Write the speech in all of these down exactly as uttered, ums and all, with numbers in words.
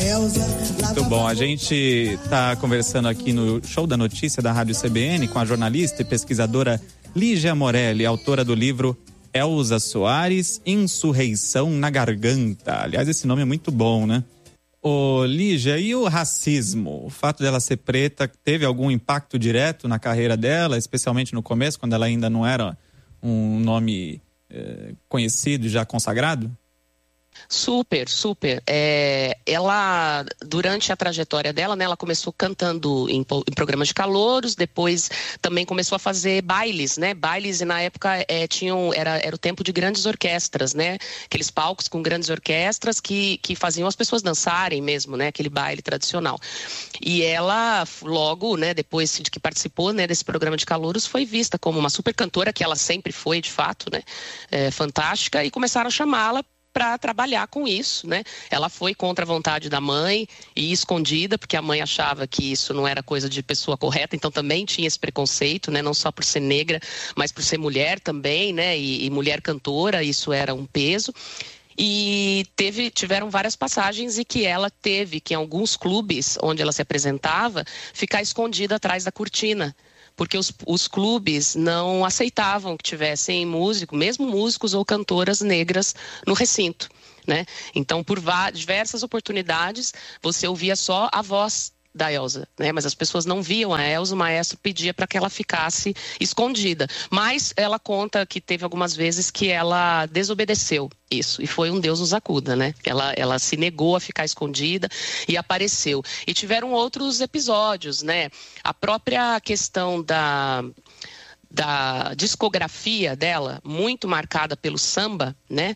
Muito bom, a gente está conversando aqui no Show da Notícia da Rádio C B N com a jornalista e pesquisadora Lígia Morelli, autora do livro Elza Soares, Insurreição na Garganta. Aliás, esse nome é muito bom, né? Ô, Lígia, e o racismo? O fato dela ser preta teve algum impacto direto na carreira dela, especialmente no começo, quando ela ainda não era um nome eh, conhecido e já consagrado? Super, super. É, ela, durante a trajetória dela, né, ela começou cantando em, em programas de calouros, depois também começou a fazer bailes, né? Bailes, e na época é, tinham, era, era o tempo de grandes orquestras, né? Aqueles palcos com grandes orquestras que, que faziam as pessoas dançarem mesmo, né? Aquele baile tradicional. E ela, logo, né, depois de que participou, né, desse programa de calouros, foi vista como uma super cantora, que ela sempre foi, de fato, né? É, fantástica, e começaram a chamá-la para trabalhar com isso, né? Ela foi contra a vontade da mãe e escondida, porque a mãe achava que isso não era coisa de pessoa correta, então também tinha esse preconceito, né? Não só por ser negra, mas por ser mulher também, né? E, e mulher cantora, isso era um peso. E teve, tiveram várias passagens em que ela teve que, em alguns clubes onde ela se apresentava, ficar escondida atrás da cortina, porque os, os clubes não aceitavam que tivessem músico, mesmo músicos ou cantoras negras no recinto, né? Então, por diversas oportunidades, você ouvia só a voz da Elza, né? Mas as pessoas não viam a Elza, o maestro pedia para que ela ficasse escondida. Mas ela conta que teve algumas vezes que ela desobedeceu isso, e foi um Deus nos acuda, né? Ela, ela se negou a ficar escondida e apareceu. E tiveram outros episódios, né? A própria questão da... da discografia dela, muito marcada pelo samba, né?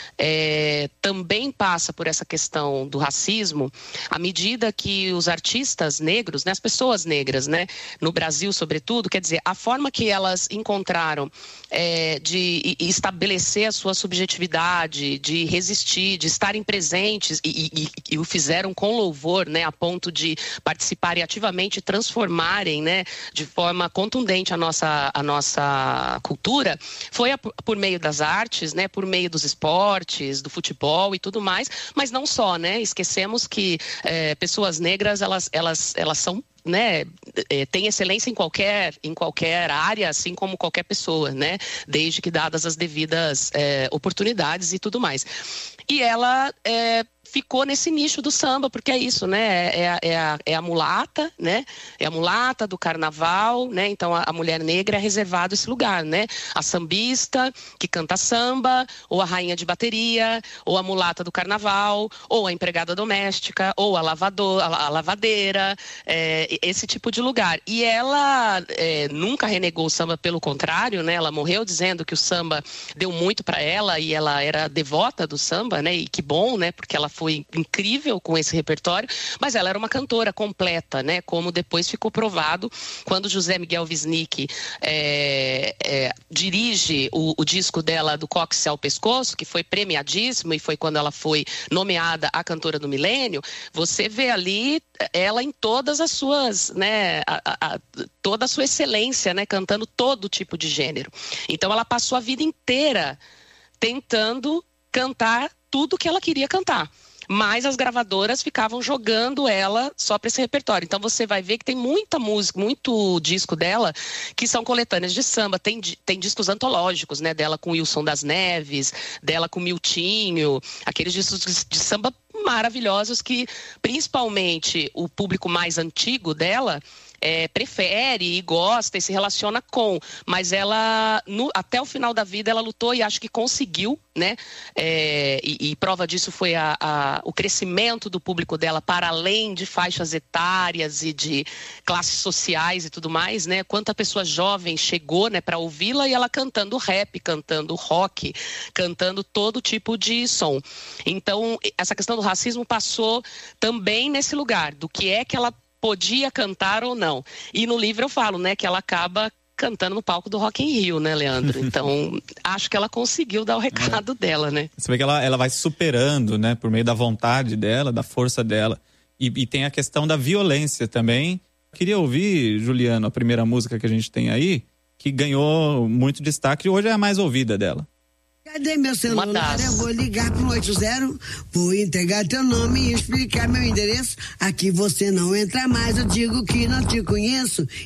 É, também passa por essa questão do racismo, à medida que os artistas negros, né, as pessoas negras, né, no Brasil sobretudo, quer dizer, a forma que elas encontraram é, de estabelecer a sua subjetividade, de resistir, de estarem presentes e, e, e o fizeram com louvor, né, a ponto de participarem ativamente e transformarem, né, de forma contundente a nossa, a nossa cultura, foi a, por meio das artes, né, por meio dos esportes, do futebol e tudo mais, mas não só, né, esquecemos que é, pessoas negras, elas, elas, elas são, né, tem excelência em qualquer, em qualquer área, assim como qualquer pessoa, né, desde que dadas as devidas é, oportunidades e tudo mais. E ela é, ficou nesse nicho do samba, porque é isso, né, é, é, é, a, é a mulata, né, é a mulata do carnaval, né, então a, a mulher negra é reservado esse lugar, né, a sambista que canta samba, ou a rainha de bateria, ou a mulata do carnaval, ou a empregada doméstica, ou a, lavador, a, a lavadeira, é, esse tipo de lugar. E ela é, nunca renegou o samba, pelo contrário, né, ela morreu dizendo que o samba deu muito para ela e ela era devota do samba, né, e que bom, né, porque ela foi incrível com esse repertório, mas ela era uma cantora completa, né, como depois ficou provado quando José Miguel Wisnik é, é, dirige o, o disco dela Do Cóccix ao Pescoço, que foi premiadíssimo e foi quando ela foi nomeada a cantora do milênio. Você vê ali ela em todas as suas, né, a, a, a, toda a sua excelência, né, cantando todo tipo de gênero. Então ela passou a vida inteira tentando cantar tudo que ela queria cantar, mas as gravadoras ficavam jogando ela só para esse repertório. Então você vai ver que tem muita música, muito disco dela que são coletâneas de samba, tem, tem discos antológicos, né, dela com Wilson das Neves, dela com Miltinho, aqueles discos de, de samba maravilhosos que principalmente o público mais antigo dela É, prefere e gosta e se relaciona com, mas ela no, até o final da vida ela lutou e acho que conseguiu, né, é, e, e prova disso foi a, a, o crescimento do público dela para além de faixas etárias e de classes sociais e tudo mais, né, quanta pessoa jovem chegou, né, para ouvi-la, e ela cantando rap, cantando rock, cantando todo tipo de som. Então essa questão do racismo passou também nesse lugar, do que é que ela podia cantar ou não. E no livro eu falo, né, que ela acaba cantando no palco do Rock in Rio, né, Leandro? Então, acho que ela conseguiu dar o recado é. dela, né? Você vê que ela, ela vai superando, né, por meio da vontade dela, da força dela. E, e tem a questão da violência também. Queria ouvir, Juliano, a primeira música que a gente tem aí, que ganhou muito destaque e hoje é a mais ouvida dela. Cadê meu celular? Eu vou ligar pro oito zero, vou entregar teu nome e explicar meu endereço. Aqui você não entra mais, eu digo que não te conheço.